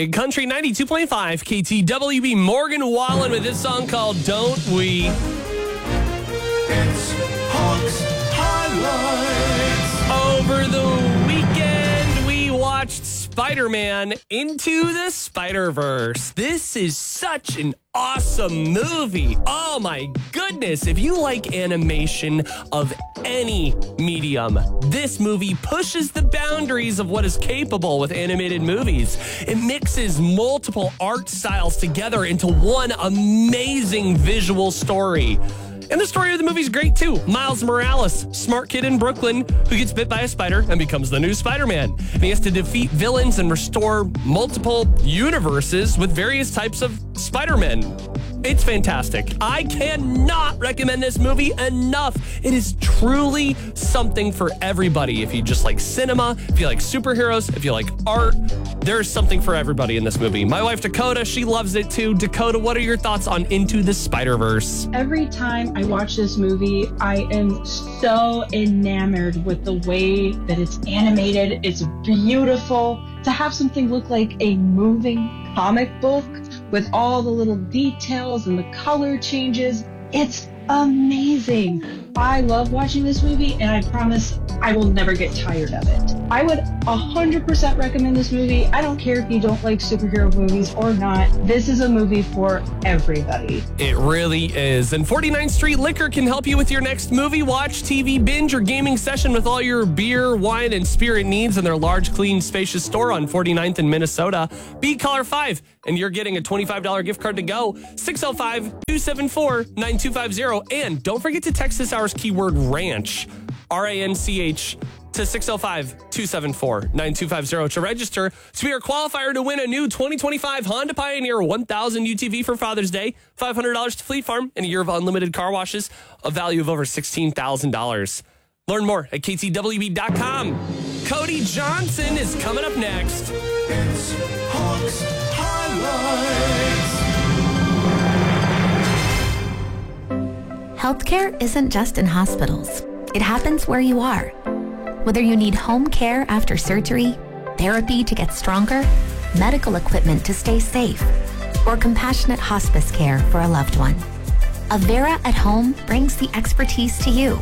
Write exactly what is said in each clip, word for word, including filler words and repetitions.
Big Country ninety-two point five, K T W B. Morgan Wallen with this song called Don't We. It's Hawks Highlights. Over the weekend, we watched Spider-Man Into the Spider-Verse. This is such an awesome movie. Oh my goodness. If you like animation of any medium, this movie pushes the boundaries of what is capable with animated movies. It mixes multiple art styles together into one amazing visual story. And the story of the movie is great too. Miles Morales, smart kid in Brooklyn who gets bit by a spider and becomes the new Spider-Man. And he has to defeat villains and restore multiple universes with various types of Spider-Men. It's fantastic. I cannot recommend this movie enough. It is truly something for everybody. If you just like cinema, if you like superheroes, if you like art, there's something for everybody in this movie. My wife Dakota, she loves it too. Dakota, what are your thoughts on Into the Spider-Verse? Every time I watch this movie, I am so enamored with the way that it's animated. It's beautiful. To have something look like a moving comic book with all the little details and the color changes, it's amazing. I love watching this movie, and I promise I will never get tired of it. I would one hundred percent recommend this movie. I don't care if you don't like superhero movies or not. This is a movie for everybody. It really is. And forty-ninth Street Liquor can help you with your next movie, watch, T V binge, or gaming session with all your beer, wine, and spirit needs in their large, clean, spacious store on forty-ninth in Minnesota. Be caller five, and you're getting a twenty-five dollars gift card to go. six oh five, two seven four, nine two five zero. And don't forget to text this hour's keyword ranch, R A N C H, to six oh five, two seven four, nine two five zero to register to be our qualifier to win a new twenty twenty-five Honda Pioneer one thousand U T V for Father's Day, five hundred dollars to Fleet Farm, and a year of unlimited car washes, a value of over sixteen thousand dollars. Learn more at K T W B dot com. Cody Johnson is coming up next. It's Hawks Highlights. Healthcare isn't just in hospitals. It happens where you are. Whether you need home care after surgery, therapy to get stronger, medical equipment to stay safe, or compassionate hospice care for a loved one, Avera at Home brings the expertise to you.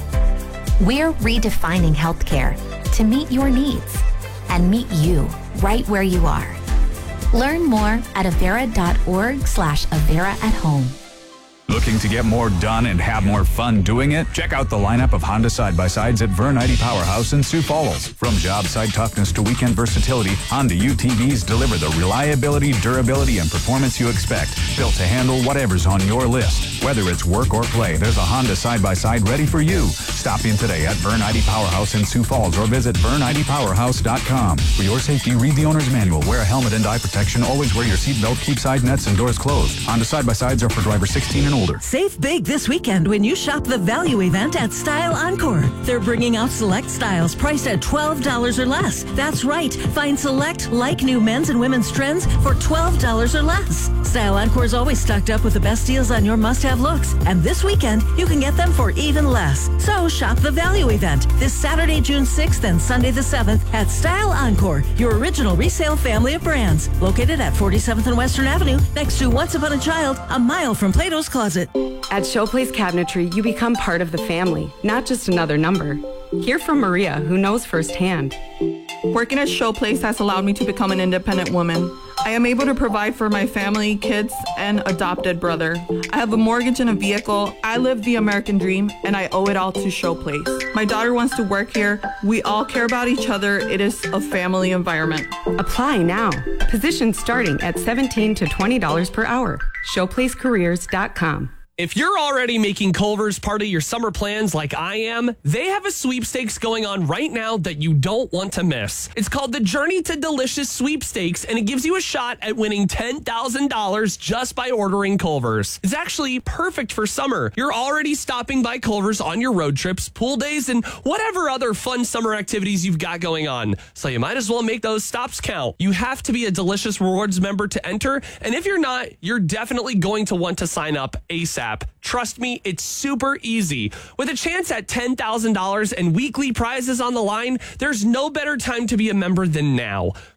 We're redefining healthcare to meet your needs and meet you right where you are. Learn more at avera.org slash Avera at Home. Looking to get more done and have more fun doing it? Check out the lineup of Honda side-by-sides at Vern I D Powerhouse in Sioux Falls. From job site toughness to weekend versatility, Honda U T Vs deliver the reliability, durability, and performance you expect, built to handle whatever's on your list. Whether it's work or play, there's a Honda side-by-side ready for you. Stop in today at Vern I D Powerhouse in Sioux Falls or visit vern I D powerhouse dot com. For your safety, read the owner's manual. Wear a helmet and eye protection. Always wear your seatbelt. Keep side nets and doors closed. Honda side-by-sides are for drivers sixteen and older. Save big this weekend when you shop the value event at Style Encore. They're bringing out select styles priced at twelve dollars or less. That's right. Find select, like new men's and women's trends for twelve dollars or less. Style Encore is always stocked up with the best deals on your must-have looks. And this weekend, you can get them for even less. So shop the value event this Saturday, June sixth and Sunday the seventh at Style Encore, your original resale family of brands. Located at forty-seventh and Western Avenue, next to Once Upon a Child, a mile from Plato's Closet. At Showplace Cabinetry, you become part of the family, not just another number. Hear from Maria, who knows firsthand. Working at Showplace has allowed me to become an independent woman. I am able to provide for my family, kids, and adopted brother. I have a mortgage and a vehicle. I live the American dream, and I owe it all to Showplace. My daughter wants to work here. We all care about each other. It is a family environment. Apply now. Positions starting at seventeen to twenty dollars per hour. showplace careers dot com. If you're already making Culver's part of your summer plans like I am, they have a sweepstakes going on right now that you don't want to miss. It's called the Journey to Delicious Sweepstakes, and it gives you a shot at winning ten thousand dollars just by ordering Culver's. It's actually perfect for summer. You're already stopping by Culver's on your road trips, pool days, and whatever other fun summer activities you've got going on. So you might as well make those stops count. You have to be a Delicious Rewards member to enter, and if you're not, you're definitely going to want to sign up ASAP. Trust me, it's super easy. With a chance at ten thousand dollars and weekly prizes on the line, there's no better time to be a member than now.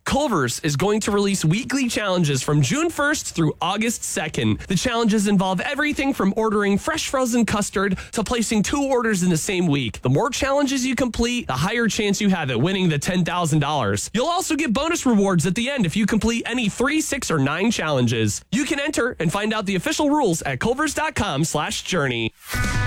Culver's is going to release weekly challenges from June first through August second. The challenges involve everything from ordering fresh frozen custard to placing two orders in the same week. The more challenges you complete, the higher chance you have at winning the ten thousand dollars. You'll also get bonus rewards at the end if you complete any three, six, or nine challenges. You can enter and find out the official rules at culvers dot com slash journey.